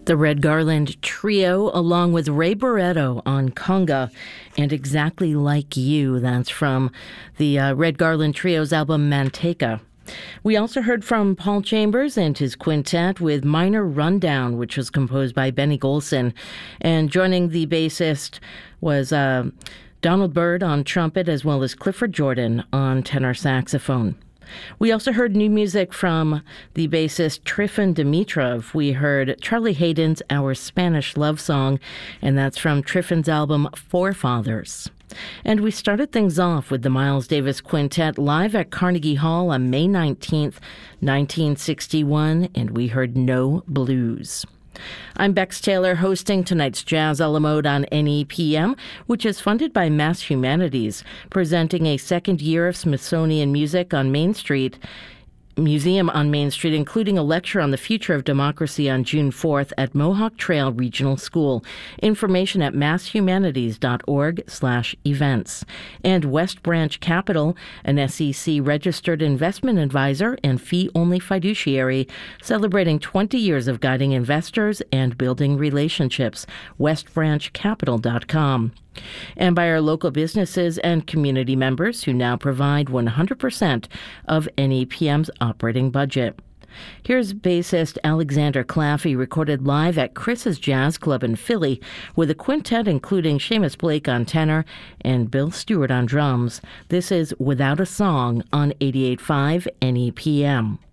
The Red Garland Trio, along with Ray Barretto on Conga and Exactly Like You. That's from the Red Garland Trio's album Manteca. We also heard from Paul Chambers and his quintet with Minor Rundown, which was composed by Benny Golson. And joining the bassist was Donald Byrd on trumpet, as well as Clifford Jordan on tenor saxophone. We also heard new music from the bassist Trifon Dimitrov. We heard Charlie Hayden's Our Spanish Love Song, and that's from Trifon's album Forefathers. And we started things off with the Miles Davis Quintet live at Carnegie Hall on May 19th, 1961, and we heard No Blues. I'm Bex Taylor, hosting tonight's Jazz a la Mode on NEPM, which is funded by Mass Humanities, presenting a second year of Smithsonian Music on Main Street. Museum on Main Street, including a lecture on the future of democracy on June 4th at Mohawk Trail Regional School. Information at masshumanities.org/events. And West Branch Capital, an SEC-registered investment advisor and fee-only fiduciary, celebrating 20 years of guiding investors and building relationships. westbranchcapital.com. And by our local businesses and community members who now provide 100% of NEPM's operating budget. Here's bassist Alexander Claffey, recorded live at Chris's Jazz Club in Philly with a quintet including Seamus Blake on tenor and Bill Stewart on drums. This is Without a Song on 88.5 NEPM.